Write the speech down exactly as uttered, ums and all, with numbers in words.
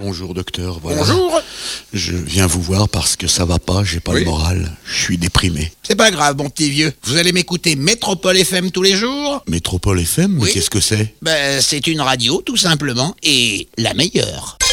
Bonjour docteur, voilà. Bonjour. Je viens vous voir parce que ça va pas, j'ai pas Oui. le moral, je suis déprimé. C'est pas grave, mon petit vieux. Vous allez m'écouter Métropole F M tous les jours. Métropole F M, mais Oui. qu'est-ce que c'est? Ben, c'est une radio, tout simplement, et la meilleure.